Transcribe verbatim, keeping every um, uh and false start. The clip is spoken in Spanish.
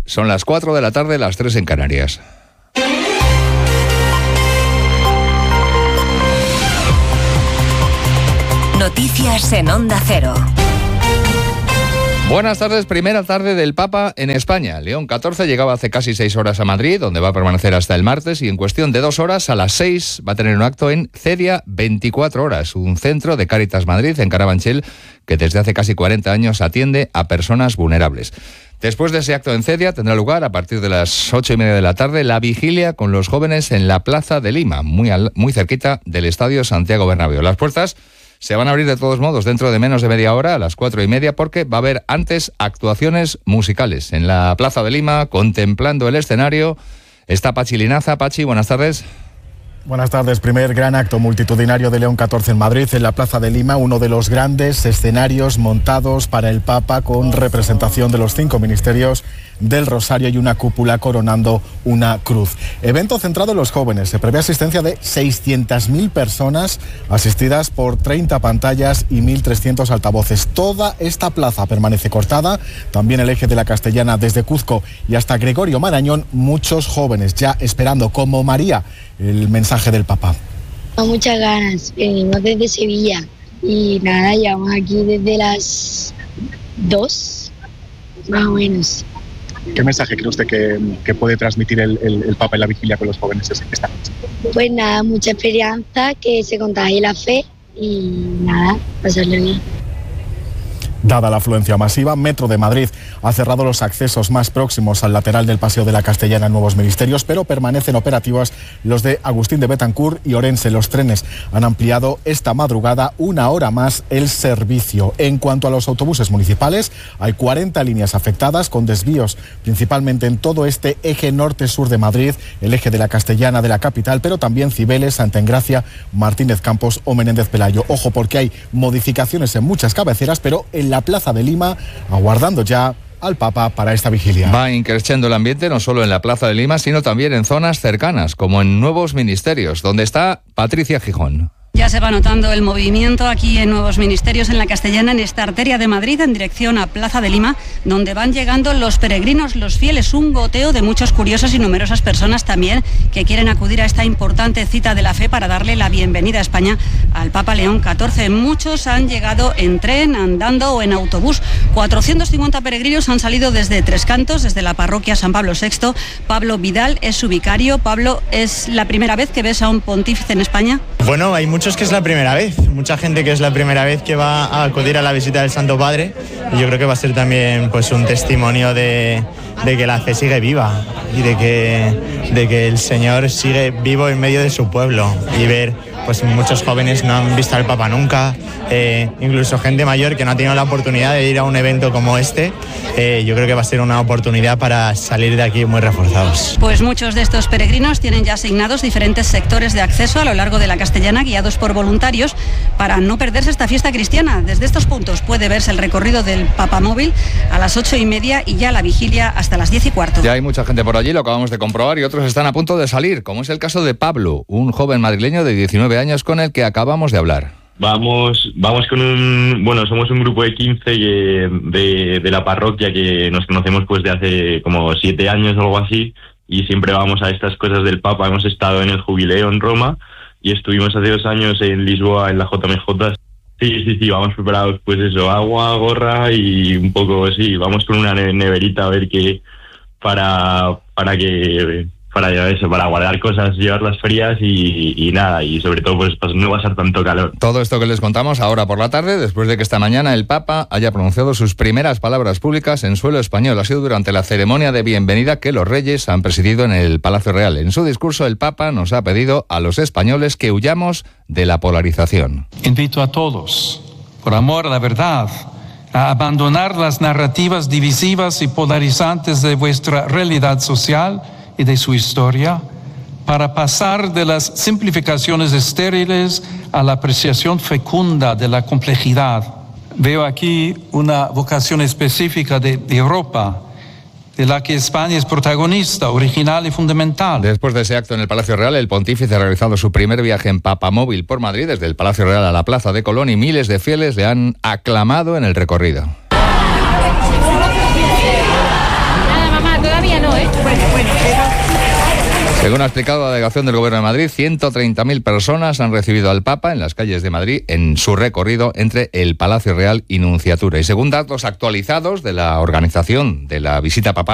Son las cuatro de la tarde, las tres en Canarias. Noticias en Onda Cero. Buenas tardes, primera tarde del Papa en España. León catorce llegaba hace casi seis horas a Madrid, donde va a permanecer hasta el martes, y en cuestión de dos horas, a las seis, va a tener un acto en Cedia veinticuatro horas, un centro de Cáritas Madrid en Carabanchel, que desde hace casi cuarenta años atiende a personas vulnerables. Después de ese acto en Cedia tendrá lugar, a partir de las ocho y media de la tarde, la vigilia con los jóvenes en la Plaza de Lima, muy, al, muy cerquita del Estadio Santiago Bernabéu. Las puertas se van a abrir de todos modos dentro de menos de media hora, a las cuatro y media, porque va a haber antes actuaciones musicales. En la Plaza de Lima, contemplando el escenario, está Pachi Linaza. Pachi, buenas tardes. Buenas tardes. Primer gran acto multitudinario de León catorce en Madrid, en la Plaza de Lima, uno de los grandes escenarios montados para el Papa, con representación de los cinco ministerios del Rosario y una cúpula coronando una cruz. Evento centrado en los jóvenes. Se prevé asistencia de seiscientas mil personas, asistidas por treinta pantallas y mil trescientos altavoces. Toda esta plaza permanece cortada. También el eje de la Castellana, desde Cuzco y hasta Gregorio Marañón, muchos jóvenes ya esperando, como María, el mensaje del Papa. Con muchas ganas, venimos desde Sevilla y nada, llevamos aquí desde las dos, más o menos. ¿Qué mensaje cree usted que, que puede transmitir el, el, el Papa en la vigilia con los jóvenes esta noche? Pues nada, mucha esperanza, que se contagie la fe y nada, pasarlo bien. Dada la afluencia masiva, Metro de Madrid ha cerrado los accesos más próximos al lateral del Paseo de la Castellana en Nuevos Ministerios, pero permanecen operativos los de Agustín de Betancourt y Orense. Los trenes han ampliado esta madrugada una hora más el servicio. En cuanto a los autobuses municipales, hay cuarenta líneas afectadas, con desvíos principalmente en todo este eje norte-sur de Madrid, el eje de la Castellana de la capital, pero también Cibeles, Santa Engracia, Martínez Campos o Menéndez Pelayo. Ojo, porque hay modificaciones en muchas cabeceras, pero en la Plaza de Lima, aguardando ya al Papa para esta vigilia. Va increciendo el ambiente no solo en la Plaza de Lima, sino también en zonas cercanas, como en Nuevos Ministerios, donde está Patricia Gijón. Ya se va notando el movimiento aquí en Nuevos Ministerios, en la Castellana, en esta arteria de Madrid, en dirección a Plaza de Lima, donde van llegando los peregrinos, los fieles, un goteo de muchos curiosos y numerosas personas también que quieren acudir a esta importante cita de la fe para darle la bienvenida a España al Papa León catorce. Muchos han llegado en tren, andando o en autobús. cuatrocientos cincuenta peregrinos han salido desde Tres Cantos, desde la parroquia San Pablo sexto. Pablo Vidal es su vicario. Pablo, ¿es la primera vez que ves a un pontífice en España? Bueno, hay muchos que es la primera vez, mucha gente que es la primera vez que va a acudir a la visita del Santo Padre, y yo creo que va a ser también pues un testimonio de, de que la fe sigue viva y de que, de que el Señor sigue vivo en medio de su pueblo, y ver pues muchos jóvenes no han visto al Papa nunca, eh, incluso gente mayor que no ha tenido la oportunidad de ir a un evento como este. Eh, yo creo que va a ser una oportunidad para salir de aquí muy reforzados. Pues muchos de estos peregrinos tienen ya asignados diferentes sectores de acceso a lo largo de la Castellana, guiados por voluntarios, para no perderse esta fiesta cristiana. Desde estos puntos puede verse el recorrido del Papamóvil a las ocho y media y ya la vigilia hasta las diez y cuarto. Ya hay mucha gente por allí, lo acabamos de comprobar, y otros están a punto de salir, como es el caso de Pablo, un joven madrileño de diecinueve años con el que acabamos de hablar. Vamos vamos con un... Bueno, somos un grupo de quince que, de, de la parroquia, que nos conocemos pues de hace como siete años o algo así, y siempre vamos a estas cosas del Papa. Hemos estado en el Jubileo en Roma y estuvimos hace dos años en Lisboa, en la J M J. Sí, sí, sí, vamos preparados, pues eso, agua, gorra y un poco, sí, vamos con una neverita a ver qué, para, para que... para eso, para guardar cosas, llevarlas frías y, y nada, y sobre todo pues, pues no va a ser tanto calor. Todo esto que les contamos ahora por la tarde, después de que esta mañana el Papa haya pronunciado sus primeras palabras públicas en suelo español. Ha sido durante la ceremonia de bienvenida que los reyes han presidido en el Palacio Real. En su discurso el Papa nos ha pedido a los españoles que huyamos de la polarización. Invito a todos, por amor a la verdad, a abandonar las narrativas divisivas y polarizantes de vuestra realidad social y de su historia, para pasar de las simplificaciones estériles a la apreciación fecunda de la complejidad. Veo aquí una vocación específica de, de Europa, de la que España es protagonista, original y fundamental. Después de ese acto en el Palacio Real, el pontífice ha realizado su primer viaje en Papamóvil por Madrid, desde el Palacio Real a la Plaza de Colón, y miles de fieles le han aclamado en el recorrido. Nada, mamá, todavía Según ha explicado la delegación del Gobierno de Madrid, ciento treinta mil personas han recibido al Papa en las calles de Madrid en su recorrido entre el Palacio Real y Nunciatura. Y según datos actualizados de la organización de la visita papal,